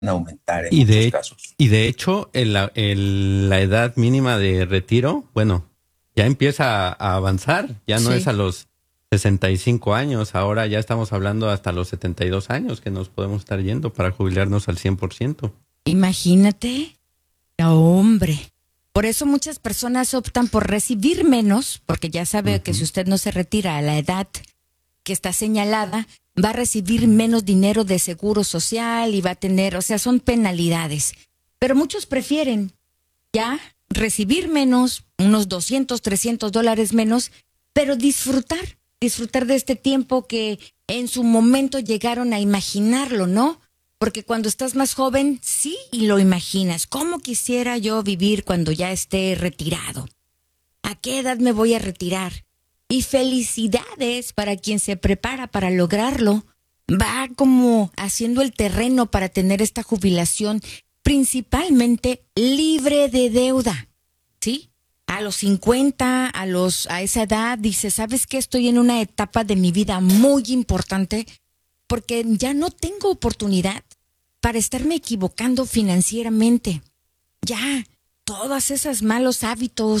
aumentar en Y muchos de, casos. y de hecho, la edad mínima de retiro, bueno, ya empieza a avanzar, ya no es Sí. a los 65 años, ahora ya estamos hablando hasta los 72 años que nos podemos estar yendo para jubilarnos al 100%. Imagínate, hombre. Por eso muchas personas optan por recibir menos, porque ya sabe que si Ujú. usted no se retira a la edad que está señalada, va a recibir menos dinero de seguro social y va a tener, o sea, son penalidades. Pero muchos prefieren ya recibir menos, unos 200, $300 menos, pero disfrutar de este tiempo que en su momento llegaron a imaginarlo, ¿no? Porque cuando estás más joven, sí, y lo imaginas. ¿Cómo quisiera yo vivir cuando ya esté retirado? ¿A qué edad me voy a retirar? Y felicidades para quien se prepara para lograrlo. Va como haciendo el terreno para tener esta jubilación principalmente libre de deuda, ¿sí? A los 50, a esa edad, dice, ¿sabes qué? Estoy en una etapa de mi vida muy importante porque ya no tengo oportunidad para estarme equivocando financieramente. Ya, todos esos malos hábitos